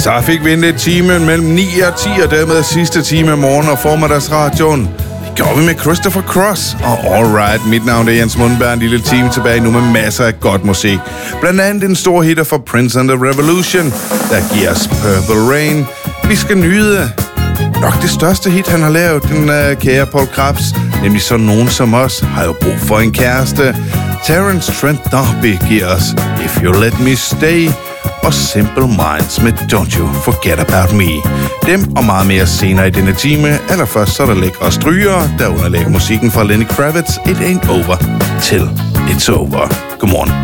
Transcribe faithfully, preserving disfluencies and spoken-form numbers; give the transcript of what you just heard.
Så fik vi en time mellem ni og ti, og dermed sidste time af morgen- og formiddagsradioen. Det gjorde vi med Christopher Cross. Og alright, mit navn er Jens Mundberg. En lille time tilbage nu med masser af godt musik. Blandt andet en stor hitter for Prince and the Revolution, der giver os Purple Rain. Vi skal nyde nok det største hit, han har lavet, den uh, kære Paul Krabs. Nemlig så nogen som os har jo brug for en kæreste. Terence Trent D'Arby giver os If You Let Me Stay. Og Simple Minds med Don't You Forget About Me. Dem og meget mere senere i denne time. Allerførst så er der lækre strygere, der underlægger musikken fra Lenny Kravitz. It Ain't Over Till It's Over. Godmorgen.